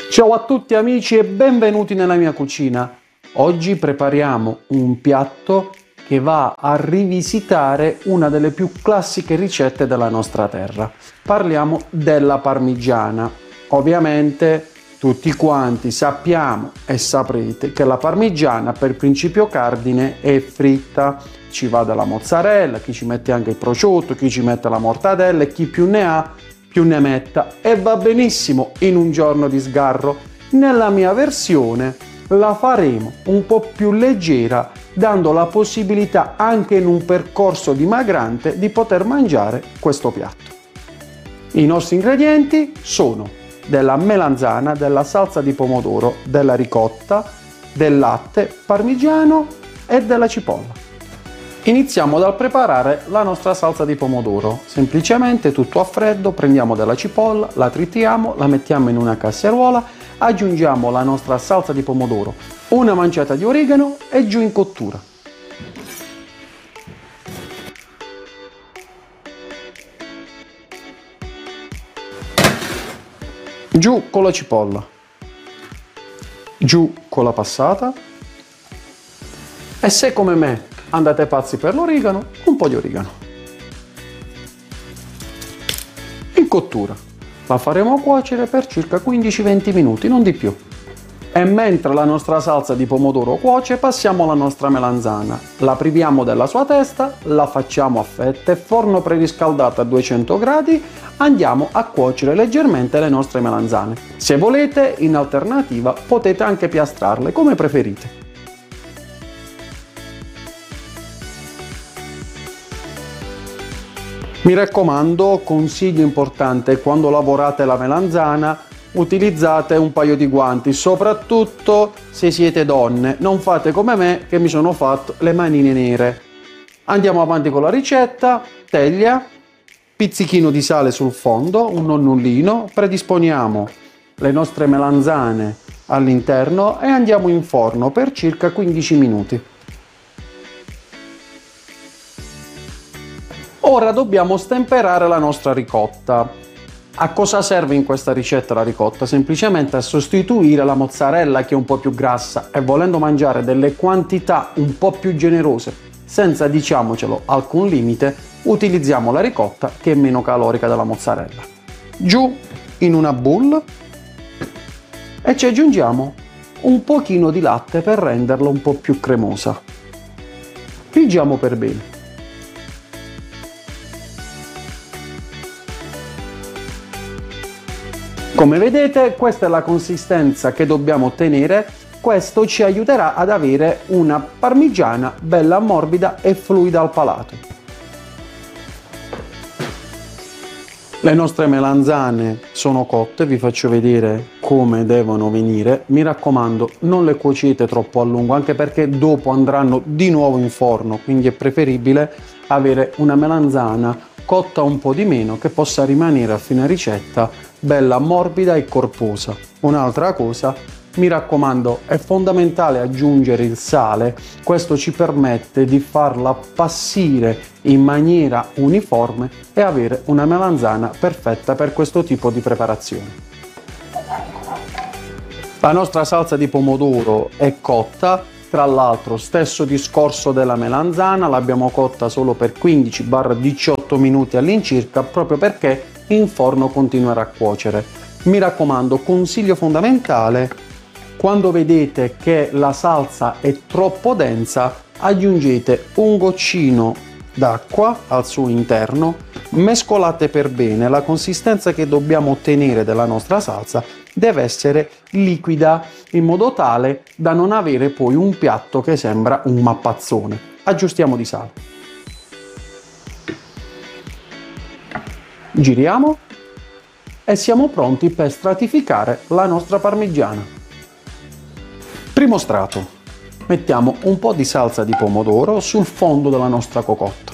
Ciao a tutti amici e benvenuti nella mia cucina. Oggi prepariamo un piatto che va a rivisitare una delle più classiche ricette della nostra terra. Parliamo della parmigiana. Ovviamente tutti quanti sappiamo e saprete che la parmigiana per principio cardine è fritta. Ci va della mozzarella, chi ci mette anche il prosciutto, chi ci mette la mortadella e chi più ne ha più ne metta, e va benissimo in un giorno di sgarro. Nella mia versione la faremo un po' più leggera, dando la possibilità anche in un percorso dimagrante di poter mangiare questo piatto. I nostri ingredienti sono della melanzana, della salsa di pomodoro, della ricotta, del latte, parmigiano e della cipolla. Iniziamo dal preparare la nostra salsa di pomodoro. Semplicemente tutto a freddo, prendiamo della cipolla, la tritiamo, la mettiamo in una casseruola, aggiungiamo la nostra salsa di pomodoro, una manciata di origano e giù in cottura. Giù con la cipolla, giù con la passata e se come me andate pazzi per l'origano, un po' di origano. In cottura. La faremo cuocere per circa 15-20 minuti, non di più. E mentre la nostra salsa di pomodoro cuoce, passiamo alla nostra melanzana. La priviamo della sua testa, la facciamo a fette, forno preriscaldato a 200 gradi, andiamo a cuocere leggermente le nostre melanzane. Se volete, in alternativa, potete anche piastrarle, come preferite. Mi raccomando, consiglio importante, quando lavorate la melanzana utilizzate un paio di guanti, soprattutto se siete donne, non fate come me che mi sono fatto le manine nere. Andiamo avanti con la ricetta. Teglia, pizzichino di sale sul fondo, un nonnellino, predisponiamo le nostre melanzane all'interno e andiamo in forno per circa 15 minuti. Ora dobbiamo stemperare la nostra ricotta. A cosa serve in questa ricetta la ricotta? Semplicemente a sostituire la mozzarella che è un po' più grassa e volendo mangiare delle quantità un po' più generose, senza, diciamocelo, alcun limite, utilizziamo la ricotta che è meno calorica della mozzarella. Giù in una bowl e ci aggiungiamo un pochino di latte per renderla un po' più cremosa. Friggiamo per bene. Come vedete, questa è la consistenza che dobbiamo ottenere. Questo ci aiuterà ad avere una parmigiana bella morbida e fluida al palato. Le nostre melanzane sono cotte, vi faccio vedere come devono venire. Mi raccomando, non le cuocete troppo a lungo, anche perché dopo andranno di nuovo in forno, quindi è preferibile avere una melanzana cotta un po' di meno, che possa rimanere a fine ricetta bella morbida e corposa. Un'altra cosa, mi raccomando, è fondamentale aggiungere il sale. Questo ci permette di farla appassire in maniera uniforme e avere una melanzana perfetta per questo tipo di preparazione. La nostra salsa di pomodoro è cotta. Tra l'altro, stesso discorso della melanzana, l'abbiamo cotta solo per 15-18 minuti all'incirca, proprio perché in forno continuerà a cuocere. Mi raccomando, consiglio fondamentale, quando vedete che la salsa è troppo densa, aggiungete un goccino d'acqua al suo interno, mescolate per bene. La consistenza che dobbiamo ottenere della nostra salsa deve essere liquida, in modo tale da non avere poi un piatto che sembra un mappazzone. Aggiustiamo di sale. Giriamo e siamo pronti per stratificare la nostra parmigiana. Primo strato. Mettiamo un po' di salsa di pomodoro sul fondo della nostra cocotta.